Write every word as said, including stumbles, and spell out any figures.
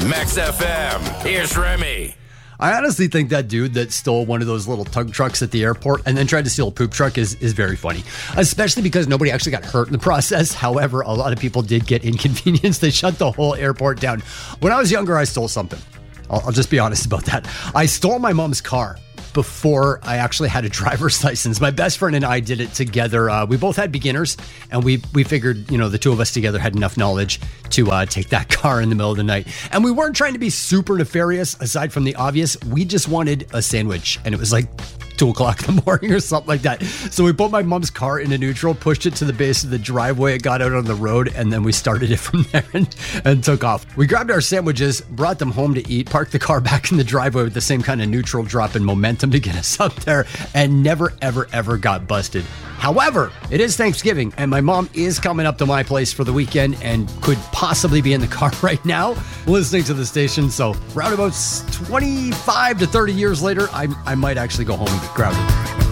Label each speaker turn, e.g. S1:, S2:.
S1: Max F M. Here's Remy.
S2: I honestly think that dude that stole one of those little tug trucks at the airport and then tried to steal a poop truck is, is very funny, especially because nobody actually got hurt in the process. However, a lot of people did get inconvenienced. They shut the whole airport down. When I was younger, I stole something. I'll, I'll just be honest about that. I stole my mom's car before I actually had a driver's license. My best friend and I did it together. Uh, we both had beginners, and we we figured, you know, the two of us together had enough knowledge to uh, take that car in the middle of the night. And we weren't trying to be super nefarious, aside from the obvious. We just wanted a sandwich, and it was like two o'clock in the morning or something like that. So we put my mom's car into neutral, pushed it to the base of the driveway, it got out on the road, and then we started it from there and, and took off. We grabbed our sandwiches, brought them home to eat, parked the car back in the driveway with the same kind of neutral drop and momentum to get us up there, and never, ever, ever got busted. However, it is Thanksgiving, and my mom is coming up to my place for the weekend and could possibly be in the car right now listening to the station. So round about twenty-five to thirty years later, I, I might actually go home and get grounded.